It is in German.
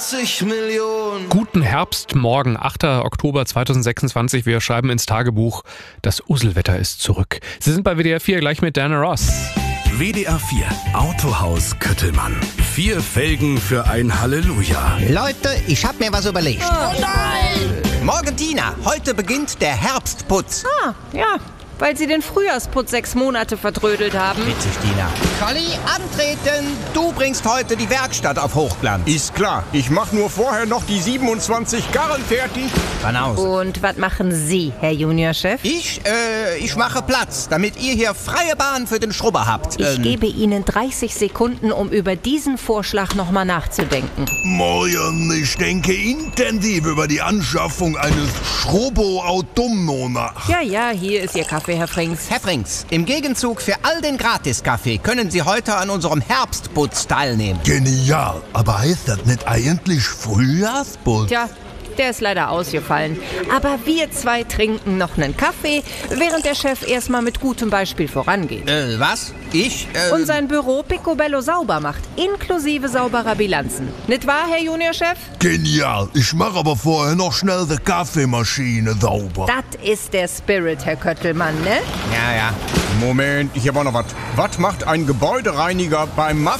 80 Millionen. Guten Herbstmorgen, 8. Oktober 2026. Wir schreiben ins Tagebuch, das Uselwetter ist zurück. Sie sind bei WDR 4 gleich mit Diana Ross. WDR 4 Autohaus Köttelmann. 4 Felgen für ein Halleluja. Leute, ich hab mir was überlegt. Oh nein! Morgen, Tina, heute beginnt der Herbstputz. Ja, weil Sie den Frühjahrsputz 6 Monate vertrödelt haben. Witzig, Tina. Colli, antreten! Du bringst heute die Werkstatt auf Hochglanz. Ist klar. Ich mach nur vorher noch die 27 Karren fertig. Banause. Und was machen Sie, Herr Juniorchef? Ich mache Platz, damit ihr hier freie Bahn für den Schrubber habt. Ich gebe Ihnen 30 Sekunden, um über diesen Vorschlag nochmal nachzudenken. Morgen, ich denke intensiv über die Anschaffung eines Schrobo-Automno nach. Ja, hier ist Ihr Kaffee, Herr Frings. Herr Frings, im Gegenzug für all den Gratiskaffee können Sie heute an unserem Herbstputz teilnehmen. Genial, aber heißt das nicht eigentlich Frühjahrsputz? Tja, der ist leider ausgefallen. Aber wir 2 trinken noch einen Kaffee, während der Chef erstmal mit gutem Beispiel vorangeht. Was? Ich? Und sein Büro picobello sauber macht, inklusive sauberer Bilanzen. Nicht wahr, Herr Juniorchef? Genial, ich mache aber vorher noch schnell die Kaffeemaschine sauber. Das ist der Spirit, Herr Köttelmann, ne? Ja. Moment, ich habe auch noch was. Was macht ein Gebäudereiniger beim Mafia?